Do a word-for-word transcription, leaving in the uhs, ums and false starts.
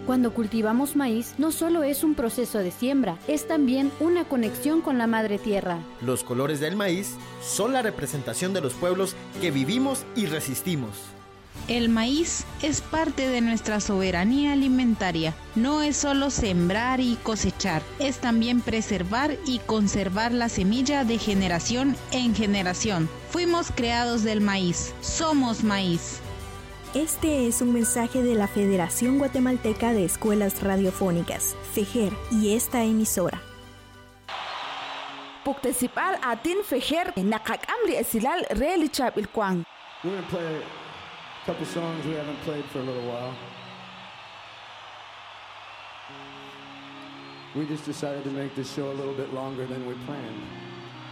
Cuando cultivamos maíz, no solo es un proceso de siembra, es también una conexión con la madre tierra. Los colores del maíz son la representación de los pueblos que vivimos y resistimos. El maíz es parte de nuestra soberanía alimentaria. No es solo sembrar y cosechar, es también preservar y conservar la semilla de generación en generación. Fuimos creados del maíz, somos maíz. Este es un mensaje de la Federación Guatemalteca de Escuelas Radiofónicas, FEJER, y esta emisora. Puktecipal atin FEJER nakakamri esilal reali chabilkwang. We're going to play a couple songs we haven't played for a little while. We just decided to make this show a little bit longer than we planned.